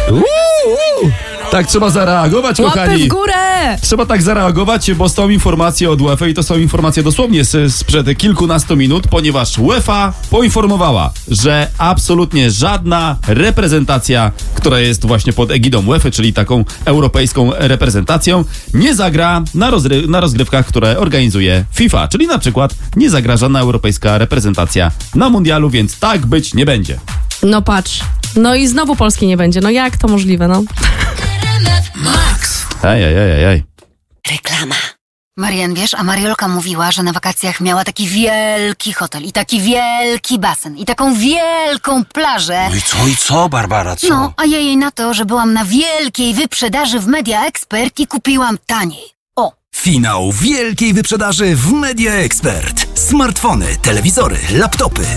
Tak trzeba zareagować, kochani. Łapy w górę! Trzeba tak zareagować, bo są informacje od UEFA i to są informacje dosłownie sprzed kilkunastu minut, ponieważ UEFA poinformowała, że absolutnie żadna reprezentacja, która jest właśnie pod egidą UEFA, czyli taką europejską reprezentacją, nie zagra na rozgrywkach, które organizuje FIFA. Czyli na przykład nie zagra żadna europejska reprezentacja na mundialu, więc tak być nie będzie. No patrz. No i znowu Polski nie będzie. No jak to możliwe, no? Max. Ej. Reklama. Marian, wiesz, a Mariolka mówiła, że na wakacjach miała taki wielki hotel i taki wielki basen i taką wielką plażę. No i co, Barbara, co? No, a ja jej na to, że byłam na wielkiej wyprzedaży w Media Expert i kupiłam taniej. O! Finał wielkiej wyprzedaży w Media Expert. Smartfony, telewizory, laptopy,